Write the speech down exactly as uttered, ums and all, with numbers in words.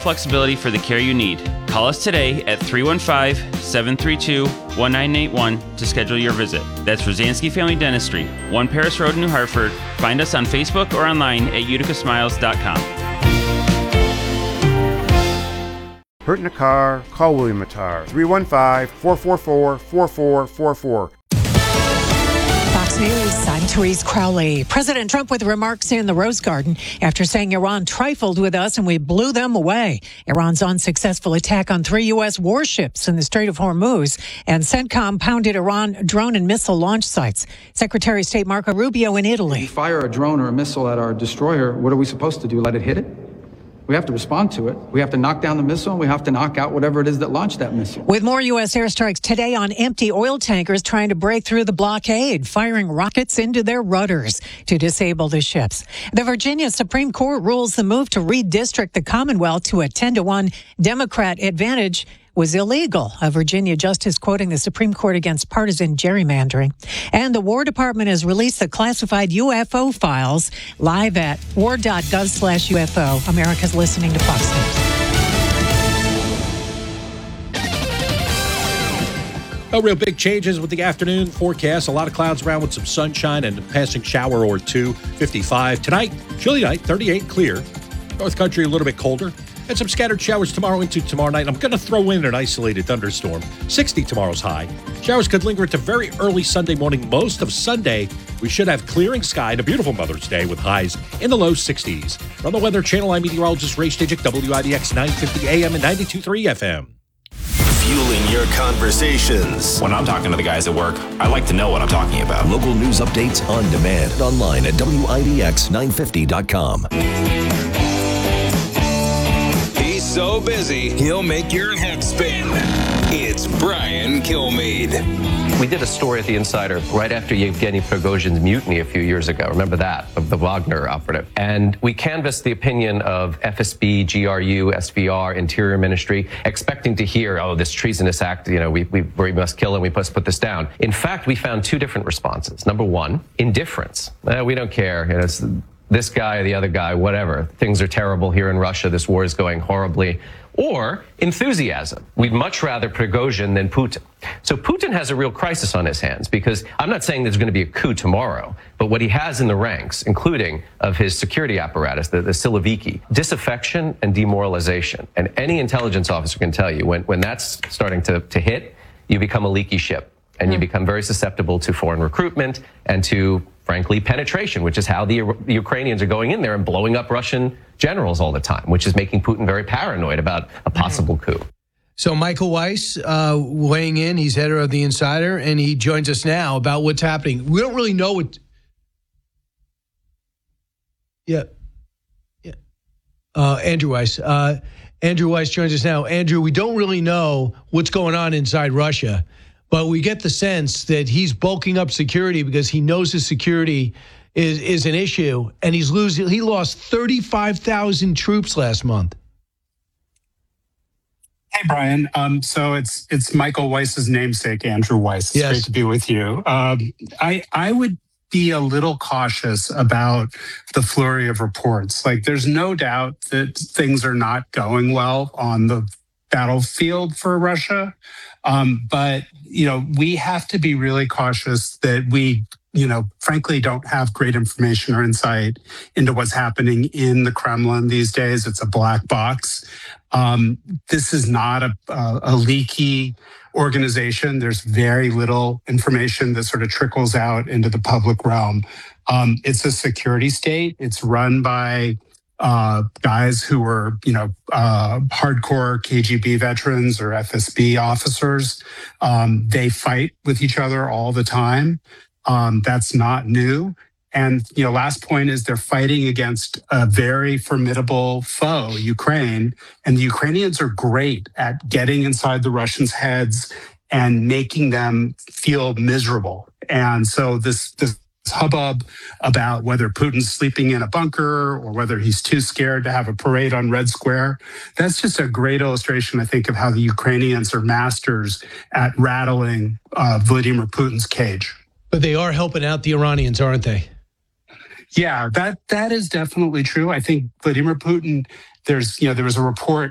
flexibility for the care you need. Call us today at three one five, seven three two, one nine eight one to schedule your visit. That's Rosansky Family Dentistry, one Paris Road, New Hartford. Find us on Facebook or online at utica smiles dot com. Hurt in a car? Call William Mattar, three one five, four four four, four four four four. Fox News, I'm Therese Crowley. President Trump with remarks in the Rose Garden after saying Iran trifled with us and we blew them away. Iran's unsuccessful attack on three U S warships in the Strait of Hormuz, and CENTCOM pounded Iran drone and missile launch sites. Secretary of State Marco Rubio in Italy. If you fire a drone or a missile at our destroyer, what are we supposed to do? Let it hit it? We have to respond to it. We have to knock down the missile, and we have to knock out whatever it is that launched that missile. With more U S airstrikes today on empty oil tankers trying to break through the blockade, firing rockets into their rudders to disable the ships. The Virginia Supreme Court rules the move to redistrict the Commonwealth to a ten to one Democrat advantage was illegal. A Virginia justice quoting the Supreme Court against partisan gerrymandering. And the War Department has released the classified U F O files live at war dot gov slash U F O. America's listening to Fox News. No real big changes with the afternoon forecast. A lot of clouds around with some sunshine and a passing shower or two. fifty-five. Tonight, chilly night, thirty-eight clear. North Country a little bit colder. And some scattered showers tomorrow into tomorrow night. I'm going to throw in an isolated thunderstorm. sixty tomorrow's high. Showers could linger into very early Sunday morning. Most of Sunday, we should have clearing sky and a beautiful Mother's Day with highs in the low sixties. From the Weather Channel, I'm meteorologist Ray Stijik, W I D X nine fifty A M and ninety-two point three F M. Fueling your conversations. When I'm talking to the guys at work, I like to know what I'm talking about. Local news updates on demand. Online at W I D X nine fifty dot com. So busy, he'll make your head spin. It's Brian Kilmeade. We did a story at The Insider right after Yevgeny Prigozhin's mutiny a few years ago. Remember that, of the Wagner operative. And we canvassed the opinion of F S B, G R U, S V R, Interior Ministry, expecting to hear, oh, this treasonous act, you know, we, we, we must kill and we must put this down. In fact, we found two different responses. Number one, indifference. Eh, we don't care. You know, it's, this guy, the other guy, whatever. Things are terrible here in Russia. This war is going horribly. Or enthusiasm. We'd much rather Prigozhin than Putin. So Putin has a real crisis on his hands because I'm not saying there's going to be a coup tomorrow, but what he has in the ranks, including of his security apparatus, the, the Siloviki, disaffection and demoralization. And any intelligence officer can tell you when, when that's starting to, to hit, you become a leaky ship and you become very susceptible to foreign recruitment and to, frankly, penetration, which is how the, the Ukrainians are going in there and blowing up Russian generals all the time, which is making Putin very paranoid about a possible coup. So Michael Weiss uh, weighing in, he's editor of The Insider, and he joins us now about what's happening. We don't really know what... Yeah. Yeah. Uh, Andrew Weiss. Uh, Andrew Weiss joins us now. Andrew, we don't really know what's going on inside Russia, but we get the sense that he's bulking up security because he knows his security is, is an issue, and he's losing. He lost thirty-five thousand troops last month. Hey, Brian. Um, so it's it's Michael Weiss's namesake, Andrew Weiss. It's yes. Great to be with you. Um, I I would be a little cautious about the flurry of reports. Like, there's no doubt that things are not going well on the battlefield for Russia. Um, but, you know, we have to be really cautious that we, you know, frankly, don't have great information or insight into what's happening in the Kremlin these days. It's a black box. Um, this is not a, a, a leaky organization. There's very little information that sort of trickles out into the public realm. Um, it's a security state. It's run by uh, guys who were, you know, uh, hardcore K G B veterans or F S B officers. Um, they fight with each other all the time. Um, that's not new. And, you know, last point is they're fighting against a very formidable foe, Ukraine. And the Ukrainians are great at getting inside the Russians' heads and making them feel miserable. And so this, this hubbub about whether Putin's sleeping in a bunker or whether he's too scared to have a parade on Red Square, that's just a great illustration, I think, of how the Ukrainians are masters at rattling uh, Vladimir Putin's cage. But they are helping out the Iranians, aren't they? Yeah, that that is definitely true. I think Vladimir Putin, there's, you know, there was a report